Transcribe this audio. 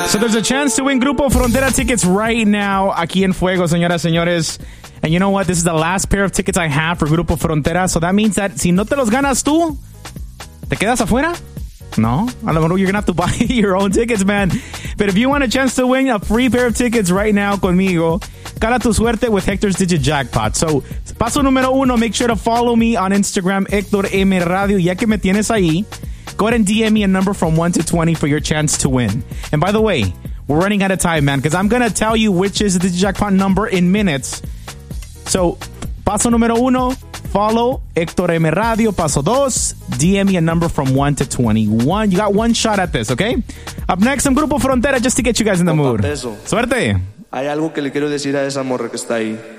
So there's a chance to win Grupo Frontera tickets right now aquí en Fuego, señoras, señores. And you know what? This is the last pair of tickets I have for Grupo Frontera. So that means that si no te los ganas tú, ¿te quedas afuera? No, a lo mejor you're going to have to buy your own tickets, man. But if you want a chance to win a free pair of tickets right now conmigo, cala tu suerte with Hector's Digit Jackpot. So, paso número 1, make sure to follow me on Instagram, Hector M Radio. Ya que me tienes ahí, go ahead and DM me a number from 1 to 20 for your chance to win. And by the way, we're running out of time, man, because I'm going to tell you which is the Digit Jackpot number in minutes. So, paso número 1, follow Hector M Radio. Paso 2, DM me a number from 1 to 21. You got one shot at this, okay? Up next, some Grupo Frontera just to get you guys in the mood. Suerte. Hay algo que le quiero decir a esa morra que está ahí.